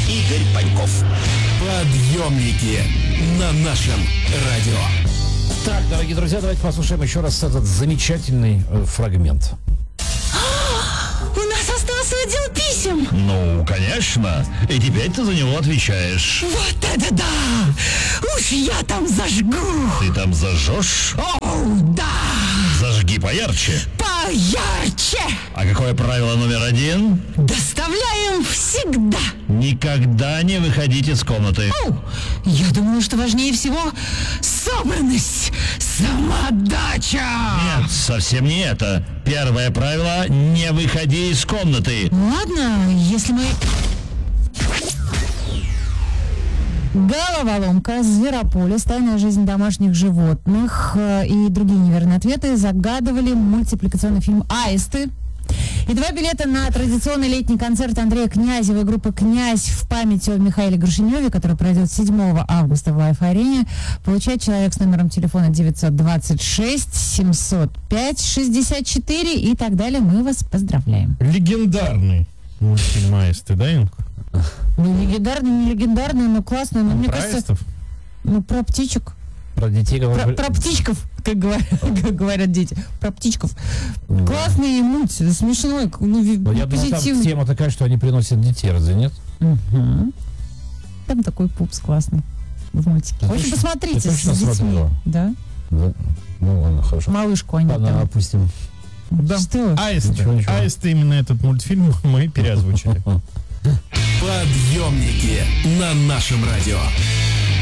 Игорь Паньков. Подъемники на нашем радио. Так, дорогие друзья, давайте послушаем еще раз этот замечательный фрагмент. У нас остался отдел писем. Ну, конечно. И теперь ты за него отвечаешь. Вот это да! Уж я там зажгу. Ты там зажжешь? Оу, да! Зажги поярче. Поярче! А какое правило номер 1? Доставляем всегда. Никогда не выходить из комнаты. Оу, я думаю, что важнее всего собранность, самоотдача. Нет, совсем не это. Первое правило – не выходи из комнаты. Ладно, если мы... Головоломка, Зверополис, тайная жизнь домашних животных и другие неверные ответы загадывали мультипликационный фильм «Аисты». И 2 билета на традиционный летний концерт Андрея Князева и группы «Князь» в память о Михаиле Горшеневе, который пройдет 7 августа в Лайф-арене, получает человек с номером телефона 926 705 64 и так далее. Мы вас поздравляем. Легендарный мультфильм «Аисты», да, Инка? Ну, легендарный, не легендарный, но классный. Но, мне Про кажется, аистов? ну, про птичек. Про детей говорят. Про птичков, как говорят дети. Про птичков. Классный мульт, смешной, Но я думаю, там позитивный. тема такая, что они приносят детей, разве нет? Мгм. Там такой пупс классный в мультике. В общем, точно- посмотрите ты точно с детьми. смотрела? Да? Да. Ну ладно, хорошо. Малышку они Ладно, там. опустим. Да. Что? «Аисты». Ничего. «Аисты», именно этот мультфильм мы переозвучили. Подъемники на нашем радио.